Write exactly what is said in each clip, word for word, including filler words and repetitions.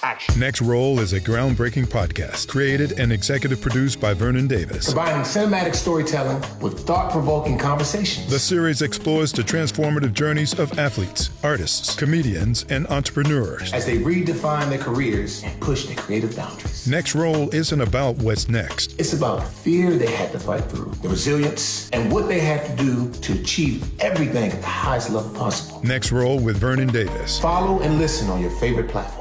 action. Next Roll is a groundbreaking podcast created and executive produced by Vernon Davis. Combining cinematic storytelling with thought-provoking conversations. The series explores the transformative journeys of athletes, artists, comedians, and entrepreneurs as they redefine their careers and push their creative boundaries. Next Roll isn't about what's next. It's about the fear they had to fight through, the resilience, and what they had to do to achieve everything at the highest level possible. Next Roll with Vernon Davis. Follow and listen on your favorite platform.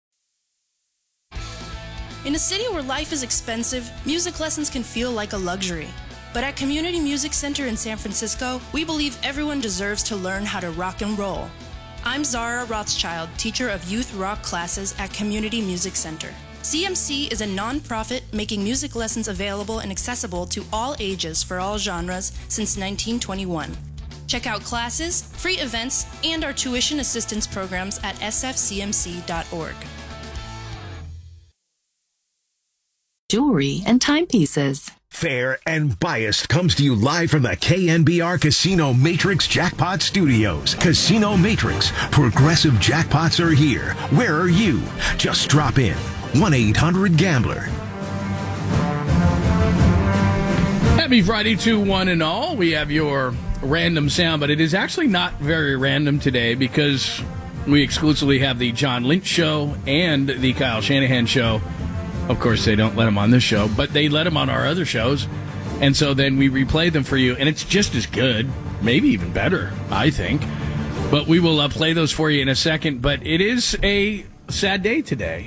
In a city where life is expensive, music lessons can feel like a luxury. But at Community Music Center in San Francisco, we believe everyone deserves to learn how to rock and roll. I'm Zara Rothschild, teacher of youth rock classes at Community Music Center. C M C is a non-profit making music lessons available and accessible to all ages for all genres since nineteen twenty-one. Check out classes, free events, and our tuition assistance programs at s f c m c dot org. Jewelry and timepieces. Fair and Biased comes to you live from the K N B R Casino Matrix Jackpot Studios. Casino Matrix. Progressive jackpots are here. Where are you? Just drop in. one eight hundred gambler. Happy Friday to one and all. We have your random sound, but it is actually not very random today because we exclusively have the John Lynch Show and the Kyle Shanahan Show. Of course, they don't let him on this show, but they let him on our other shows. And so then we replay them for you, and it's just as good, maybe even better, I think. But we will uh, play those for you in a second. But it is a sad day today.